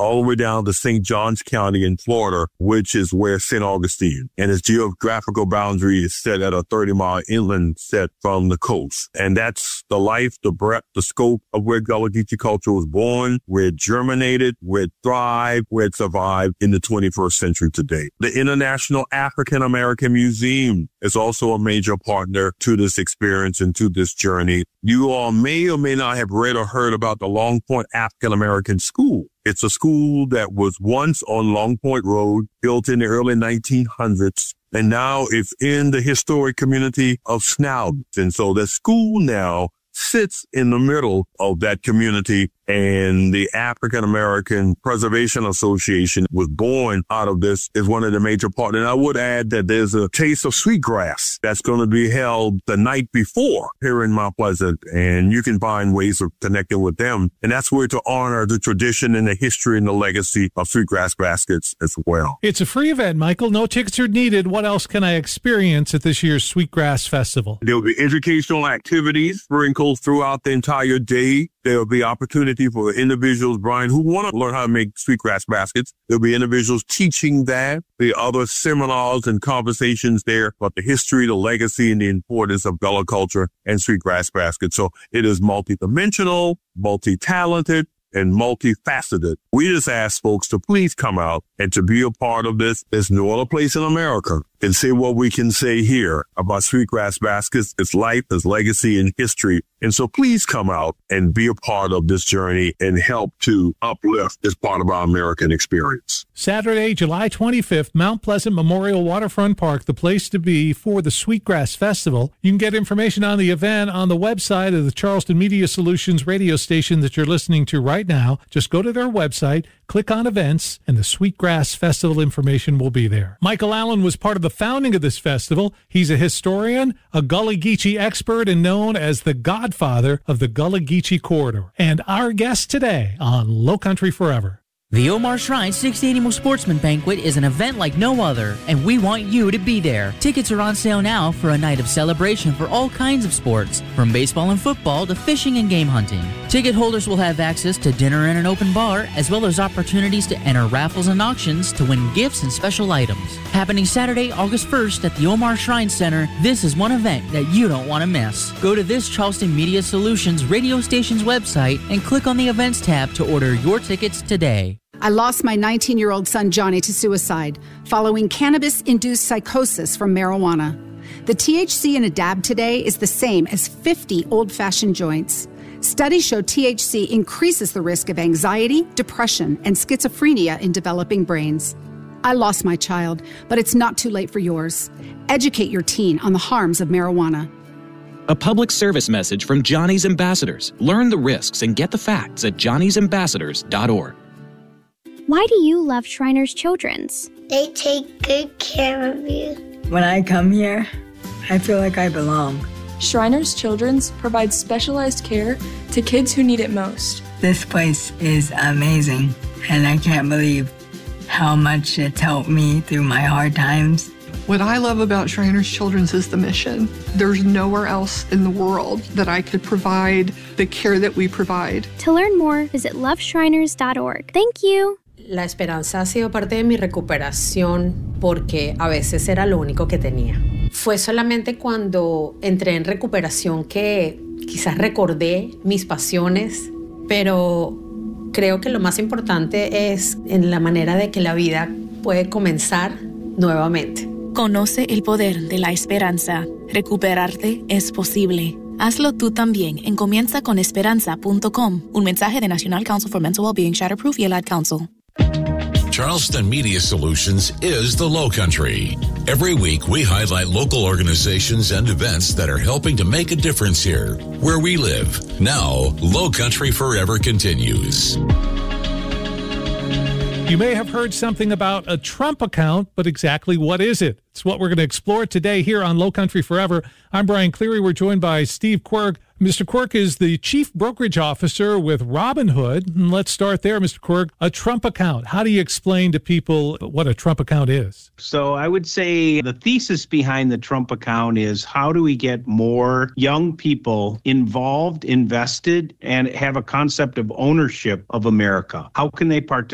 all the way down to St. Johns County in Florida, which is where St. Augustine. And its geographical boundary is set at a 30-mile inland set from the coast. And that's the life, the breadth, the scope of where Gullah Geechee culture was born, where it germinated, where it thrived, where it survived in the 21st century today. The International African American Museum is also a major partner to this experience and to this journey. You all may or may not have read or heard about the Long Point African American School. It's a school that was once on Long Point Road, built in the early 1900s. And now it's in the historic community of Snowden. And so the school now sits in the middle of that community, and the African American Preservation Association was born out of this as one of the major partners. And I would add that there's a Taste of Sweetgrass that's going to be held the night before here in Mount Pleasant, and you can find ways of connecting with them. And that's where to honor the tradition and the history and the legacy of Sweetgrass Baskets as well. It's a free event, Michael. No tickets are needed. What else can I experience at this year's Sweetgrass Festival? There will be educational activities sprinkled throughout the entire day. There will be opportunity for individuals, Brian, who want to learn how to make sweetgrass baskets. There'll be individuals teaching that. There'll be other seminars and conversations there about the history, the legacy, and the importance of Gullah culture and sweetgrass baskets. So it is multidimensional, multi-talented, and multifaceted. We just ask folks to please come out and to be a part of this. There's no other place in America can say what we can say here about Sweetgrass Baskets, its life, its legacy, and history. And so please come out and be a part of this journey and help to uplift as part of our American experience. Saturday, July 25th, Mount Pleasant Memorial Waterfront Park, the place to be for the Sweetgrass Festival. You can get information on the event on the website of the Charleston Media Solutions radio station that you're listening to right now. Just go to their website, click on events, and the Sweetgrass Festival information will be there. Michael Allen was part of the founding of this festival. He's a historian, a Gullah Geechee expert, and known as the godfather of the Gullah Geechee corridor. And our guest today on Lowcountry Forever. The Omar Shrine 6th Annual Sportsman Banquet is an event like no other, and we want you to be there. Tickets are on sale now for a night of celebration for all kinds of sports, from baseball and football to fishing and game hunting. Ticket holders will have access to dinner and an open bar, as well as opportunities to enter raffles and auctions to win gifts and special items. Happening Saturday, August 1st at the Omar Shrine Center, this is one event that you don't want to miss. Go to this Charleston Media Solutions radio station's website and click on the events tab to order your tickets today. I lost my 19-year-old son, Johnny, to suicide following cannabis-induced psychosis from marijuana. The THC in a dab today is the same as 50 old-fashioned joints. Studies show THC increases the risk of anxiety, depression, and schizophrenia in developing brains. I lost my child, but it's not too late for yours. Educate your teen on the harms of marijuana. A public service message from Johnny's Ambassadors. Learn the risks and get the facts at johnny'sambassadors.org. Why do you love Shriners Children's? They take good care of you. When I come here, I feel like I belong. Shriners Children's provides specialized care to kids who need it most. This place is amazing, and I can't believe how much it's helped me through my hard times. What I love about Shriners Children's is the mission. There's nowhere else in the world that I could provide the care that we provide. To learn more, visit loveshriners.org. Thank you. La esperanza ha sido parte de mi recuperación porque a veces era lo único que tenía. Fue solamente cuando entré en recuperación que quizás recordé mis pasiones, pero creo que lo más importante es en la manera de que la vida puede comenzar nuevamente. Conoce el poder de la esperanza. Recuperarte es posible. Hazlo tú también en comienzaconesperanza.com. Un mensaje de National Council for Mental Wellbeing, Shatterproof y el Ad Council. Charleston Media Solutions is the Lowcountry. Every week, we highlight local organizations and events that are helping to make a difference here, where we live. Now, Lowcountry Forever continues. You may have heard something about a Trump account, but exactly what is it? It's what we're going to explore today here on Lowcountry Forever. I'm Brian Cleary. We're joined by Steve Quirk. Mr. Quirk is the Chief Brokerage Officer with Robinhood. And let's start there, Mr. Quirk. A Trump account. How do you explain to people what a Trump account is? So I would say the thesis behind the Trump account is how do we get more young people involved, invested, and have a concept of ownership of America? How can they participate